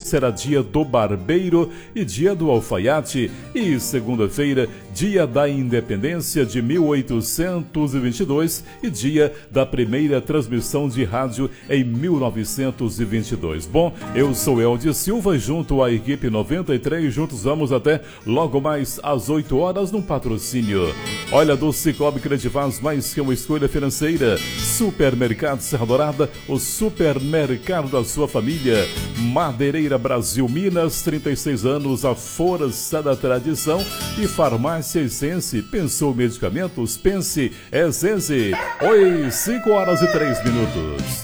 será dia do barbeiro e dia do alfaiate. E segunda-feira, dia da independência de 1822 e dia da primeira transmissão de rádio em 1922. Bom, eu sou Eldio Silva, junto à equipe 93, juntos vamos até logo mais às 8 horas no patrocínio. Olha, do Cicobi Credivaz, mais que uma escolha financeira. Supermercado Serra Dourada, o supermercado da sua família. Madeireira Brasil Minas, 36 anos, a força da tradição. E Farmácia Essence, pensou medicamentos? Pense Essence. Oi, 5 horas e 3 minutos.